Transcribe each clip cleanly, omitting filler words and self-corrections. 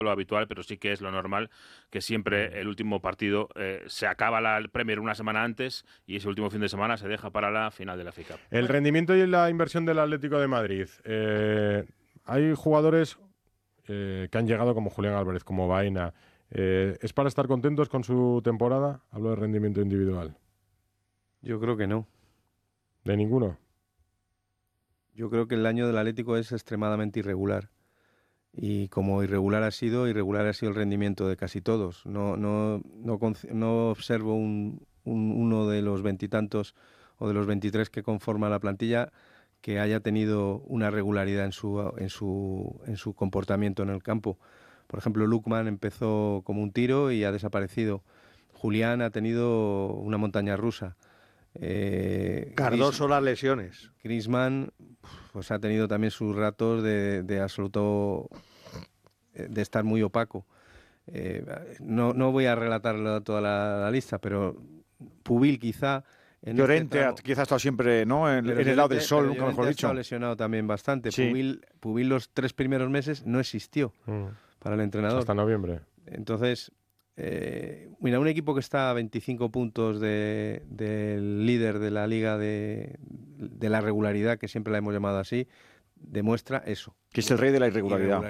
lo habitual, pero sí que es lo normal que siempre el último partido se acaba la Premier una semana antes y ese último fin de semana se deja para la final de la FA Cup. El rendimiento y la inversión del Atlético de Madrid. Hay jugadores que han llegado como Julián Álvarez, como Baena. ¿Es para estar contentos con su temporada? Hablo de rendimiento individual. Yo creo que no. ¿De ninguno? Yo creo que el año del Atlético es extremadamente irregular. Y como irregular ha sido el rendimiento de casi todos. No observo uno de los veintitantos o de los 23 que conforman la plantilla que haya tenido una regularidad en su comportamiento en el campo. Por ejemplo, Lookman empezó como un tiro y ha desaparecido. Julián ha tenido una montaña rusa. Cardoso las lesiones. Griezmann pues ha tenido también sus ratos de absoluto de estar muy opaco. No voy a relatar toda la lista, pero Pubil quizá Llorente quizás ha estado siempre, ¿no? en el lado del sol, nunca mejor dicho. Ha lesionado también bastante. Sí. Pubil los 3 primeros meses no existió para el entrenador. Hasta noviembre. Entonces, mira, un equipo que está a 25 puntos del líder de la liga de la regularidad, que siempre la hemos llamado así, demuestra eso. Que es el rey de la irregularidad.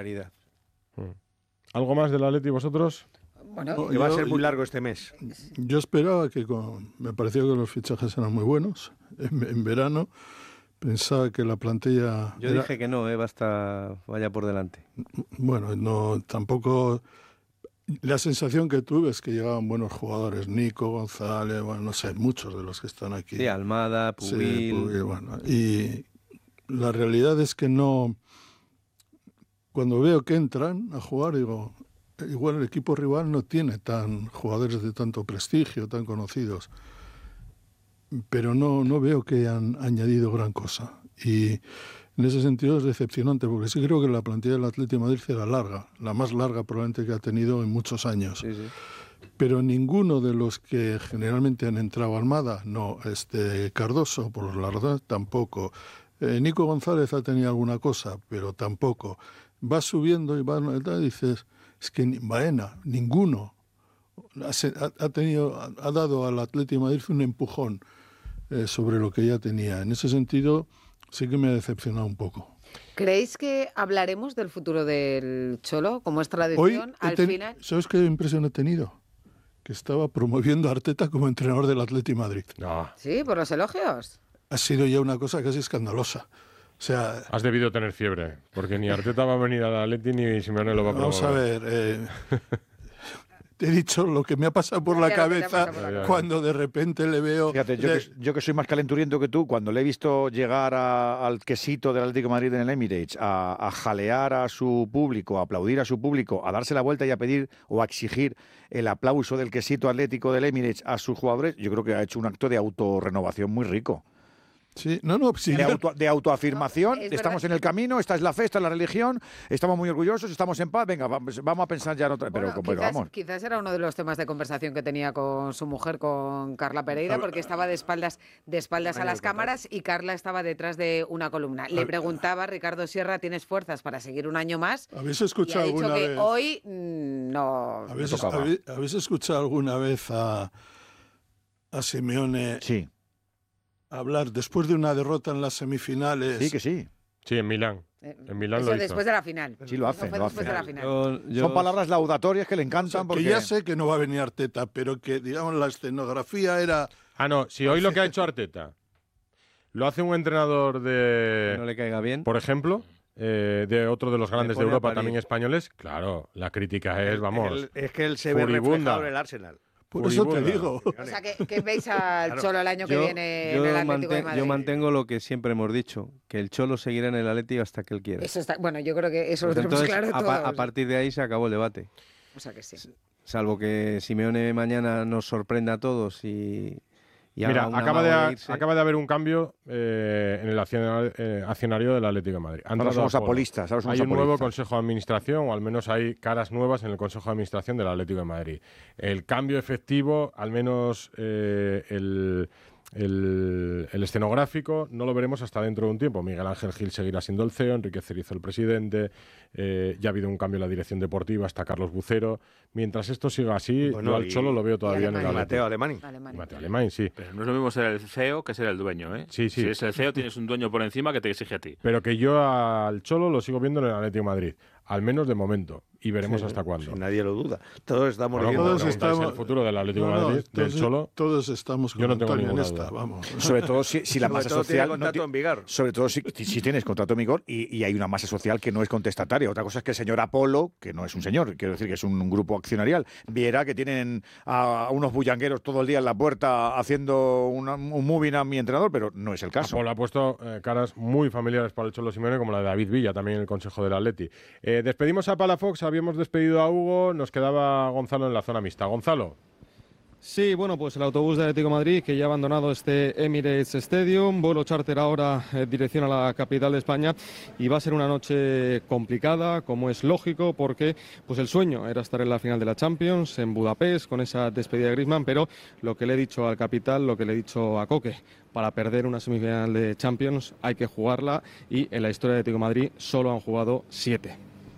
¿Algo más del Atleti vosotros? Bueno, Y va a ser muy largo este mes. Yo esperaba me pareció que los fichajes eran muy buenos en verano. Pensaba que la plantilla... Yo dije que no, vaya por delante. Bueno, no, tampoco... La sensación que tuve es que llegaban buenos jugadores, Nico, González, bueno, no sé, muchos de los que están aquí. Sí, Almada, Pubil... Sí, Pubil, bueno. Y la realidad es que no... Cuando veo que entran a jugar, digo, igual el equipo rival no tiene jugadores de tanto prestigio, tan conocidos. Pero no veo que han añadido gran cosa. Y en ese sentido es decepcionante, porque sí creo que la plantilla del Atlético de Madrid era larga, la más larga probablemente que ha tenido en muchos años. Sí, sí. Pero ninguno de los que generalmente han entrado, Almada, no, Cardoso, por la verdad, tampoco. Nico González ha tenido alguna cosa, pero tampoco. Va subiendo y dices, es que Baena, ninguno ha dado al Atlético de Madrid un empujón sobre lo que ya tenía. En ese sentido, sí que me ha decepcionado un poco. ¿Creéis que hablaremos del futuro del Cholo, como es tradición, al final? ¿Sabes qué impresión he tenido? Que estaba promoviendo a Arteta como entrenador del Atlético de Madrid. No. Sí, por los elogios. Ha sido ya una cosa casi escandalosa. O sea, Has debido tener fiebre, porque ni Arteta va a venir al Atleti ni Simeone lo va a promover. vamos a ver, te he dicho lo que me ha pasado por la cabeza cuando de repente le veo... Fíjate, yo que soy más calenturiento que tú, cuando le he visto llegar al quesito del Atlético de Madrid en el Emirates, a jalear a su público, a aplaudir a su público, a darse la vuelta y a pedir o a exigir el aplauso del quesito atlético del Emirates a sus jugadores, yo creo que ha hecho un acto de autorrenovación muy rico. Sí, sí, de autoafirmación, No, estamos verdad. en el camino, esta es la fe, esta es la religión, estamos muy orgullosos, estamos en paz, venga, vamos a pensar ya en otra... Bueno, pero vamos. quizás era uno de los temas de conversación que tenía con su mujer, con Carla Pereira, porque estaba de espaldas a las cámaras y Carla estaba detrás de una columna. Le preguntaba, Ricardo Sierra, ¿tienes fuerzas para seguir un año más? ¿Habéis escuchado y ha dicho alguna que vez? hoy no... ¿Habéis escuchado alguna vez a Simeone Sí, hablar después de una derrota en las semifinales? sí que sí. Sí, en Milán. En Milán Eso lo hizo. después de la final. Sí, lo hace, Eso fue lo después hace. de la final. Son palabras laudatorias que le encantan Que porque... ya sé que no va a venir Arteta, pero que, digamos, la escenografía era... Ah, no, si hoy lo que ha hecho Arteta lo hace un entrenador Que no le caiga bien. por ejemplo, de otro de los grandes de pone a Europa, parir. también españoles, claro, la crítica es, vamos, Es que él se ve furibunda. reflejado en el Arsenal. Por eso te furibunda. digo. O sea, que veis al Cholo el año que viene en el Atlético de Madrid. Yo mantengo lo que siempre hemos dicho, que el Cholo seguirá en el Atlético hasta que él quiera. Eso está, bueno, yo creo que eso lo Pues tenemos entonces, claro todos. a partir de ahí se acabó el debate. O sea que sí. Salvo que Simeone mañana nos sorprenda a todos y Mira, haga un acaba amago de, irse. acaba de haber un cambio en el accionario del Atlético de Madrid. Han Ahora entrado somos Apolo. apolistas, ahora somos Hay un nuevo apolistas. consejo de administración, o al menos hay caras nuevas en el consejo de administración del Atlético de Madrid. El cambio efectivo, al menos el escenográfico no lo veremos hasta dentro de un tiempo. Miguel Ángel Gil seguirá siendo el CEO, Enrique Cerizo el presidente, ya ha habido un cambio en la dirección deportiva, está Carlos Bucero. Mientras esto siga así, yo al Cholo lo veo todavía en el Atleti. Mateo Alemany. Mateo Alemany, sí. Pero no es lo mismo ser el CEO que ser el dueño, ¿eh? Sí. Si es el CEO, tienes un dueño por encima que te exige a ti. Pero que yo al Cholo lo sigo viendo en el Atlético de Madrid, al menos de momento, y veremos hasta cuándo. Nadie lo duda. Todos estamos viendo. todos estamos- el futuro del Atlético de Madrid, del Cholo. Todos estamos con Yo no tengo Antonio en ninguna esta, duda. vamos. Sobre todo si la Sobre masa todo tiene social... contrato en Vigar. Sobre todo si tienes contrato en vigor y hay una masa social que no es contestataria. Otra cosa es que el señor Apolo, que no es un señor, quiero decir que es un grupo accionarial, viera que tienen a unos bullangueros todo el día en la puerta haciendo un moving a mi entrenador, pero no es el caso. Apolo ha puesto caras muy familiares para el Cholo Simeone, como la de David Villa, también en el Consejo del Atleti. Despedimos a Palafox, habíamos despedido a Hugo, nos quedaba Gonzalo en la zona mixta. Gonzalo. Sí, bueno, pues el autobús de Atlético de Madrid que ya ha abandonado este Emirates Stadium, vuelo charter ahora dirección a la capital de España, y va a ser una noche complicada, como es lógico, porque pues el sueño era estar en la final de la Champions en Budapest con esa despedida de Griezmann, pero lo que le he dicho al capital, lo que le he dicho a Coque, para perder una semifinal de Champions hay que jugarla, y en la historia de Atlético de Madrid solo han jugado 7.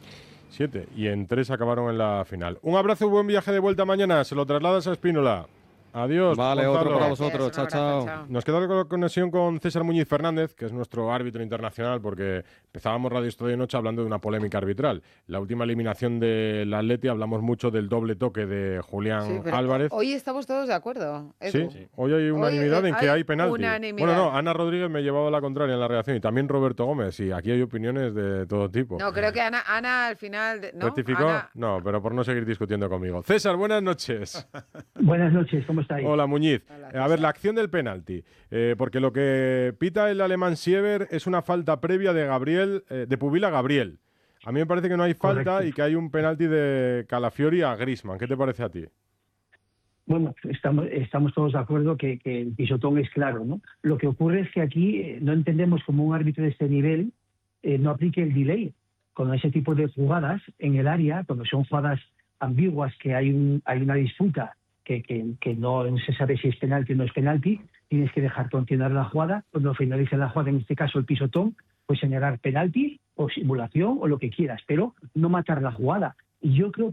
7, y en 3 acabaron en la final. Un abrazo y buen viaje de vuelta mañana. Se lo trasladas a Espínola. Adiós. Vale, Gonzalo. otro para Gracias, vosotros. un Chao, abrazo, chao. Nos queda la conexión con César Muñiz Fernández, que es nuestro árbitro internacional, porque empezábamos Radio Estadio Noche hablando de una polémica arbitral. La última eliminación del Atleti, hablamos mucho del doble toque de Julián Sí, pero Álvarez. hoy estamos todos de acuerdo, Edu. Sí, hoy hay unanimidad en que hay penalti. unanimidad. Bueno, no, Ana Rodríguez me llevaba la contraria en la redacción y también Roberto Gómez, y aquí hay opiniones de todo tipo. No, creo que Ana al final... ¿no? ¿Rectificó? Ana- No, pero por no seguir discutiendo conmigo. César, buenas noches. Buenas noches, ¿cómo estáis? Hola, Muñiz. Hola, A César. ver, la acción del penalti. Porque lo que pita el alemán Siever es una falta previa de Gabriel, de Pubil a Gabriel. A mí me parece que no hay falta Correcto. y que hay un penalti de Calafiori a Griezmann. ¿Qué te parece a ti? Bueno, estamos todos de acuerdo que el pisotón es claro, ¿no? Lo que ocurre es que aquí no entendemos cómo un árbitro de este nivel no aplique el delay con ese tipo de jugadas en el área, cuando son jugadas ambiguas, que hay una disputa que no se sabe si es penalti o no es penalti, tienes que dejar continuar la jugada. Cuando finalice la jugada, en este caso el pisotón, pues señalar penalti o simulación o lo que quieras, pero no matar la jugada. Y yo creo